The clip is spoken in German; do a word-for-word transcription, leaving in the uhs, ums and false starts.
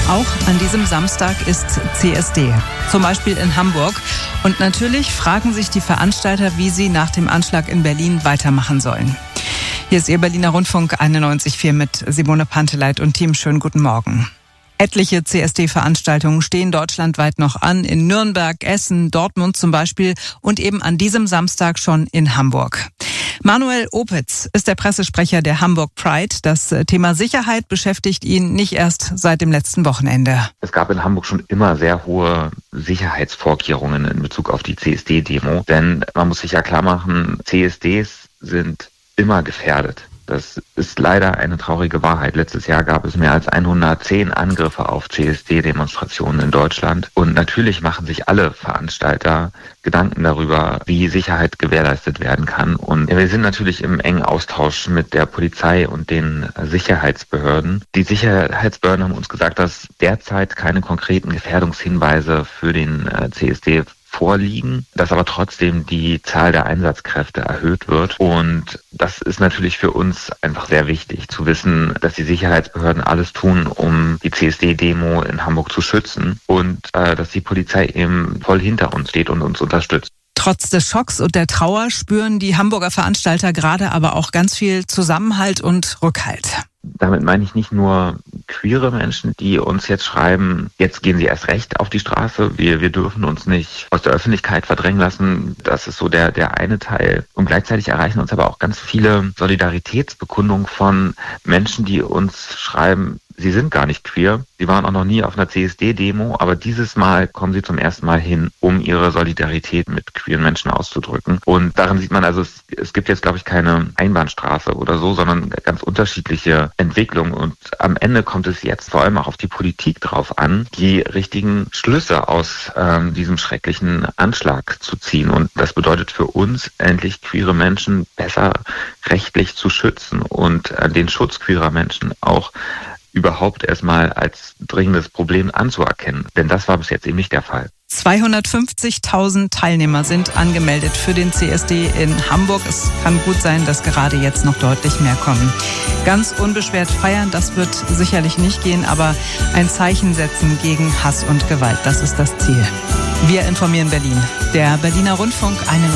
Auch an diesem Samstag ist C S D, zum Beispiel in Hamburg. Und natürlich fragen sich die Veranstalter, wie sie nach dem Anschlag in Berlin weitermachen sollen. Hier ist Ihr Berliner Rundfunk einundneunzig Komma vier mit Simone Panteleit und Team. Schönen guten Morgen. Etliche C S D-Veranstaltungen stehen deutschlandweit noch an, in Nürnberg, Essen, Dortmund zum Beispiel und eben an diesem Samstag schon in Hamburg. Manuel Opitz ist der Pressesprecher der Hamburg Pride. Das Thema Sicherheit beschäftigt ihn nicht erst seit dem letzten Wochenende. Es gab in Hamburg schon immer sehr hohe Sicherheitsvorkehrungen in Bezug auf die C S D-Demo. Denn man muss sich ja klar machen, C S Ds sind immer gefährdet. Das ist leider eine traurige Wahrheit. Letztes Jahr gab es mehr als hundertzehn Angriffe auf C S D-Demonstrationen in Deutschland. Und natürlich machen sich alle Veranstalter Gedanken darüber, wie Sicherheit gewährleistet werden kann. Und wir sind natürlich im engen Austausch mit der Polizei und den Sicherheitsbehörden. Die Sicherheitsbehörden haben uns gesagt, dass derzeit keine konkreten Gefährdungshinweise für den C S D vorliegen, dass aber trotzdem die Zahl der Einsatzkräfte erhöht wird. Und das ist natürlich für uns einfach sehr wichtig, zu wissen, dass die Sicherheitsbehörden alles tun, um die C S D-Demo in Hamburg zu schützen und äh, dass die Polizei eben voll hinter uns steht und uns unterstützt. Trotz des Schocks und der Trauer spüren die Hamburger Veranstalter gerade aber auch ganz viel Zusammenhalt und Rückhalt. Damit meine ich nicht nur queere Menschen, die uns jetzt schreiben, jetzt gehen sie erst recht auf die Straße, wir, wir dürfen uns nicht aus der Öffentlichkeit verdrängen lassen. Das ist so der, der eine Teil. Und gleichzeitig erreichen uns aber auch ganz viele Solidaritätsbekundungen von Menschen, die uns schreiben, sie sind gar nicht queer. Sie waren auch noch nie auf einer C S D-Demo, aber dieses Mal kommen sie zum ersten Mal hin, um ihre Solidarität mit queeren Menschen auszudrücken. Und daran sieht man also, es, es gibt jetzt, glaube ich, keine Einbahnstraße oder so, sondern ganz unterschiedliche Entwicklungen. Und am Ende kommt es jetzt vor allem auch auf die Politik drauf an, die richtigen Schlüsse aus ähm, diesem schrecklichen Anschlag zu ziehen. Und das bedeutet für uns, endlich queere Menschen besser rechtlich zu schützen und äh, den Schutz queerer Menschen auch überhaupt erstmal als dringendes Problem anzuerkennen. Denn das war bis jetzt eben nicht der Fall. zweihundertfünfzigtausend Teilnehmer sind angemeldet für den C S D in Hamburg. Es kann gut sein, dass gerade jetzt noch deutlich mehr kommen. Ganz unbeschwert feiern, das wird sicherlich nicht gehen, aber ein Zeichen setzen gegen Hass und Gewalt, das ist das Ziel. Wir informieren Berlin. Der Berliner Rundfunk einundneunzig.